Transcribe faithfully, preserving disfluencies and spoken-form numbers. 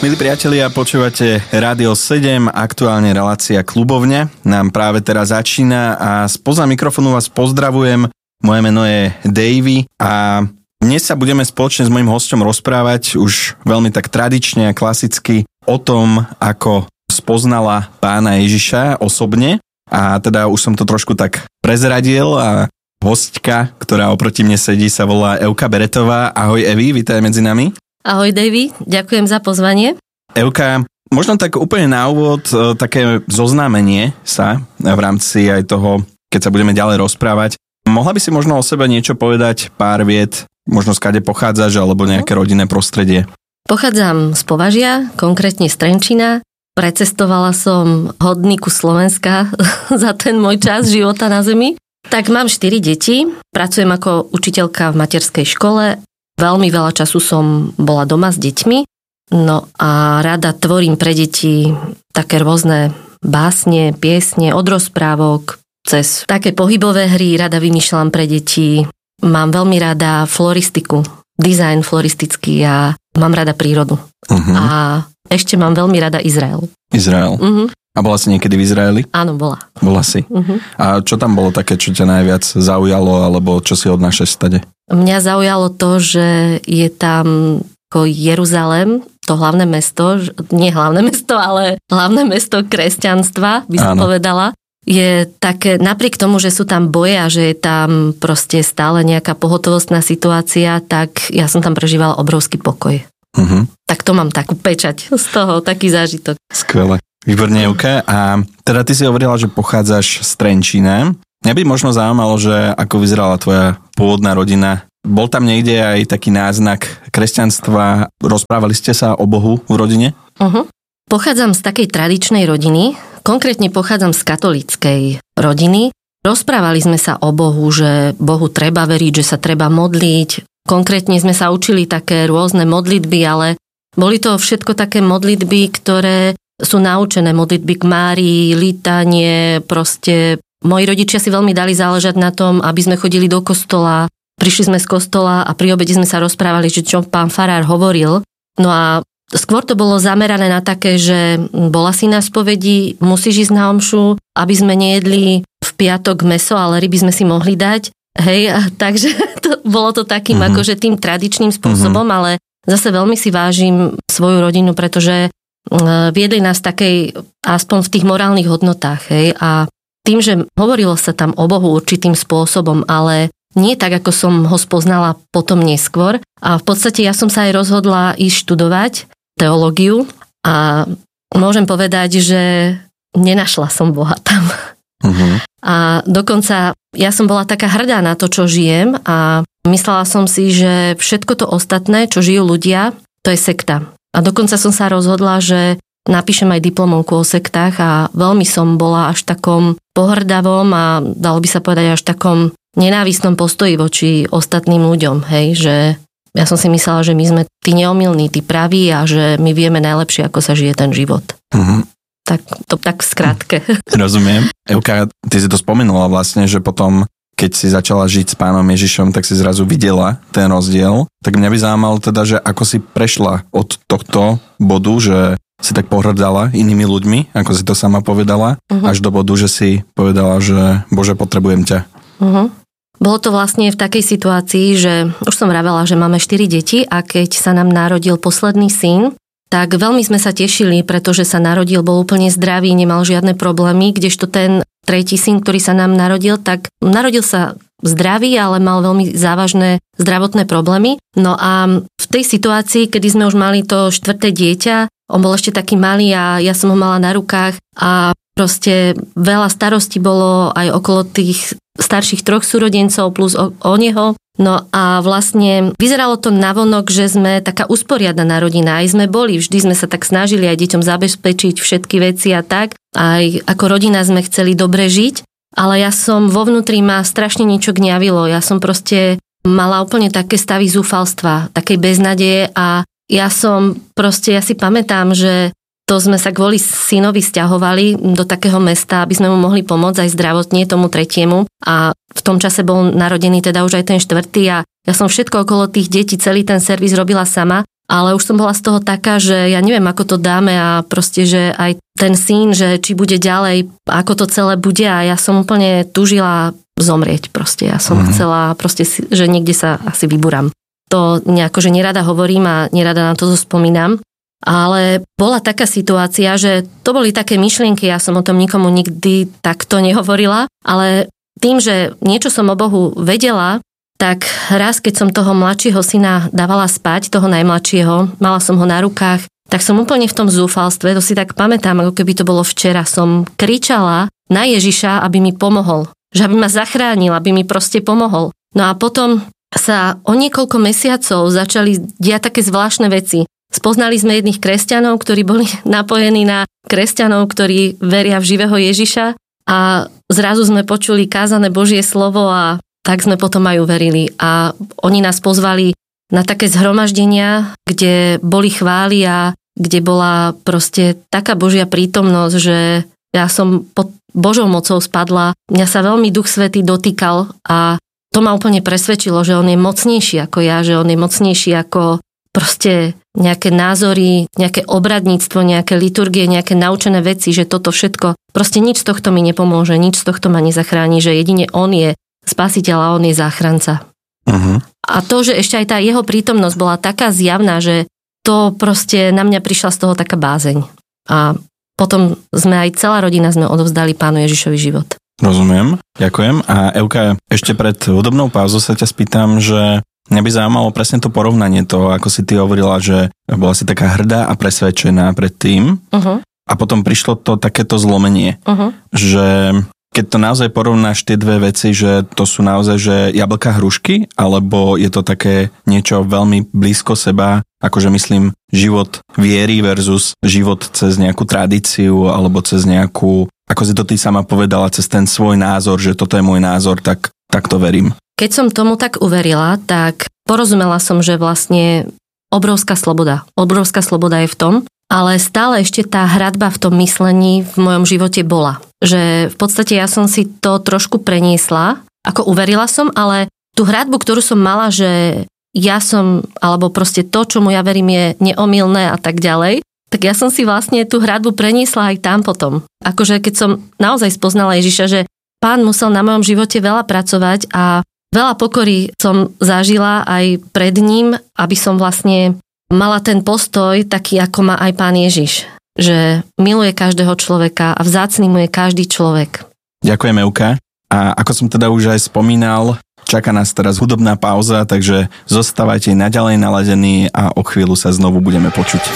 Milí priatelia, počúvate Rádio sedem, aktuálne relácia Klubovňa. Nám práve teraz začína a spoza mikrofónu vás pozdravujem. Moje meno je Davey a dnes sa budeme spoločne s mojím hosťom rozprávať už veľmi tak tradične a klasicky o tom, ako spoznala Pána Ježiša osobne. A teda už som to trošku tak prezradil a hostka, ktorá oproti mne sedí, sa volá Evka Beretová. Ahoj Evi, vítaj medzi nami. Ahoj Davey, ďakujem za pozvanie. Evka, možno tak úplne na úvod také zoznámenie sa v rámci aj toho, keď sa budeme ďalej rozprávať. Mohla by si možno o sebe niečo povedať, pár viet, možno skade pochádzaš, alebo nejaké rodinné prostredie? Pochádzam z Považia, konkrétne z Trenčína. Precestovala som hodný kus Slovenska za ten môj čas života na zemi. Tak mám štyri deti, pracujem ako učiteľka v materskej škole. Veľmi veľa času som bola doma s deťmi, no a rada tvorím pre deti také rôzne básne, piesne, od rozprávok cez také pohybové hry, rada vymýšľam pre deti. Mám veľmi rada floristiku, dizajn floristický a mám rada prírodu. Uh-huh. A ešte mám veľmi rada Izrael. Izrael. Uh-huh. A bola si niekedy v Izraeli? Áno, bola. Bola si. Uh-huh. A čo tam bolo také, čo ťa najviac zaujalo, alebo čo si odnášaš stade? Mňa zaujalo to, že je tam ako Jeruzalém, to hlavné mesto, nie hlavné mesto, ale hlavné mesto kresťanstva, by som Áno. povedala. Je také, napriek tomu, že sú tam boje a že je tam proste stále nejaká pohotovostná situácia, tak ja som tam prežívala obrovský pokoj. Uh-huh. Tak to mám takú pečať z toho, taký zážitok. Skvelé. Výborne, Evka. A teda ty si hovorila, že pochádzaš z Trenčína. Mňa by možno zaujímalo, že ako vyzerala tvoja pôvodná rodina. Bol tam niekde aj taký náznak kresťanstva? Rozprávali ste sa o Bohu v rodine? Uh-huh. Pochádzam z takej tradičnej rodiny. Konkrétne pochádzam z katolíckej rodiny. Rozprávali sme sa o Bohu, že Bohu treba veriť, že sa treba modliť. Konkrétne sme sa učili také rôzne modlitby, ale boli to všetko také modlitby, ktoré sú naučené, modlitby k Márii, litanie, proste moji rodičia si veľmi dali záležať na tom, aby sme chodili do kostola, prišli sme z kostola a pri obede sme sa rozprávali, že čo pán farár hovoril. No a skôr to bolo zamerané na také, že bola si na spovedi, musíš ísť na omšu, aby sme nejedli v piatok mäso, ale ryby sme si mohli dať. Hej, a takže to, bolo to takým mm-hmm. akože tým tradičným spôsobom, mm-hmm. ale zase veľmi si vážim svoju rodinu, pretože viedli nás takej, aspoň v tých morálnych hodnotách, hej, a tým, že hovorilo sa tam o Bohu určitým spôsobom, ale nie tak, ako som ho spoznala potom neskôr. A v podstate ja som sa aj rozhodla ísť študovať teológiu a môžem povedať, že nenašla som Boha tam. Uh-huh. A dokonca ja som bola taká hrdá na to, čo žijem a myslela som si, že všetko to ostatné, čo žijú ľudia, to je sekta. A dokonca som sa rozhodla, že napíšem aj diplomovku o sektách a veľmi som bola až takom pohrdavom a dalo by sa povedať až takom nenávistnom postoji voči ostatným ľuďom, hej, že ja som si myslela, že my sme tí neomylní, tí praví a že my vieme najlepšie, ako sa žije ten život. Uh-huh. Tak to tak v skratke. Rozumiem. Evka, ty si to spomenula vlastne, že potom keď si začala žiť s Pánom Ježišom, tak si zrazu videla ten rozdiel. Tak mňa by zaujímalo teda, že ako si prešla od tohto bodu, že si tak pohrdala inými ľuďmi, ako si to sama povedala, uh-huh. až do bodu, že si povedala, že Bože, potrebujem ťa. Uh-huh. Bolo to vlastne v takej situácii, že už som vravela, že máme štyri deti a keď sa nám narodil posledný syn, tak veľmi sme sa tešili, pretože sa narodil, bol úplne zdravý, nemal žiadne problémy, kdežto ten tretí syn, ktorý sa nám narodil, tak narodil sa zdravý, ale mal veľmi závažné zdravotné problémy. No a v tej situácii, kedy sme už mali to štvrté dieťa, on bol ešte taký malý a ja som ho mala na rukách a proste veľa starostí bolo aj okolo tých starších troch súrodencov plus o, o neho. No a vlastne vyzeralo to navonok, že sme taká usporiadaná rodina. Aj sme boli, vždy sme sa tak snažili aj deťom zabezpečiť všetky veci a tak. Aj ako rodina sme chceli dobre žiť, ale ja som vo vnútri ma strašne niečo gňavilo. Ja som proste mala úplne také stavy zúfalstva, takej beznadeje a ja som proste, ja si pamätám, že to sme sa kvôli synovi sťahovali do takého mesta, aby sme mu mohli pomôcť aj zdravotne tomu tretiemu a v tom čase bol narodený teda už aj ten štvrtý a ja som všetko okolo tých detí, celý ten servis robila sama ale už som bola z toho taká, že ja neviem, ako to dáme a proste, že aj ten syn, že či bude ďalej, ako to celé bude a ja som úplne tužila zomrieť proste. Ja som mm. chcela proste, že niekde sa asi vyburám. To nejako, že nerada hovorím a nerada na to spomínam. Ale bola taká situácia, že to boli také myšlienky, ja som o tom nikomu nikdy takto nehovorila, ale tým, že niečo som o Bohu vedela, tak raz, keď som toho mladšieho syna dávala spať, toho najmladšieho, mala som ho na rukách, tak som úplne v tom zúfalstve, to si tak pamätám, ako keby to bolo včera, som kričala na Ježiša, aby mi pomohol, že aby ma zachránil, aby mi proste pomohol. No a potom sa o niekoľko mesiacov začali diať také zvláštne veci. Spoznali sme jedných kresťanov, ktorí boli napojení na kresťanov, ktorí veria v živého Ježiša a zrazu sme počuli kázané Božie slovo a tak sme potom aj uverili. A oni nás pozvali na také zhromaždenia, kde boli chvály a kde bola proste taká Božia prítomnosť, že ja som pod Božou mocou spadla. Mňa sa veľmi Duch Svätý dotýkal a to ma úplne presvedčilo, že on je mocnejší ako ja, že on je mocnejší ako proste nejaké názory, nejaké obradníctvo, nejaké liturgie, nejaké naučené veci, že toto všetko, proste nič z tohto mi nepomôže, nič z tohto ma nezachráni, že jedine on je spasiteľ a on je záchranca. Uh-huh. A to, že ešte aj tá jeho prítomnosť bola taká zjavná, že to proste na mňa prišla z toho taká bázeň. A potom sme aj celá rodina sme odovzdali Pánu Ježišovi život. Rozumiem, ďakujem. A Euka, ešte pred hudobnou pauzou sa ťa spýtam, že mňa by zaujímalo presne to porovnanie toho, ako si ty hovorila, že bola si taká hrdá a presvedčená predtým uh-huh. a potom prišlo to takéto zlomenie, uh-huh. že keď to naozaj porovnáš tie dve veci, že to sú naozaj, že jablka hrušky, alebo je to také niečo veľmi blízko seba, akože myslím život viery versus život cez nejakú tradíciu, alebo cez nejakú, ako si to ty sama povedala, cez ten svoj názor, že toto je môj názor, tak, tak to verím. Keď som tomu tak uverila, tak porozumela som, že vlastne obrovská sloboda. Obrovská sloboda je v tom, ale stále ešte tá hradba v tom myslení v mojom živote bola. Že v podstate ja som si to trošku preniesla, ako uverila som, ale tú hradbu, ktorú som mala, že ja som, alebo proste to, čomu ja verím, je neomylné a tak ďalej, tak ja som si vlastne tú hradbu preniesla aj tam potom. Akože keď som naozaj spoznala Ježiša, že Pán musel na mojom živote veľa pracovať a veľa pokory som zažila aj pred ním, aby som vlastne mala ten postoj taký, ako má aj Pán Ježiš. Že miluje každého človeka a vzácny mu je každý človek. Ďakujem, Euka. A ako som teda už aj spomínal, čaká nás teraz hudobná pauza, takže zostávajte naďalej naladení a o chvíľu sa znovu budeme počuť.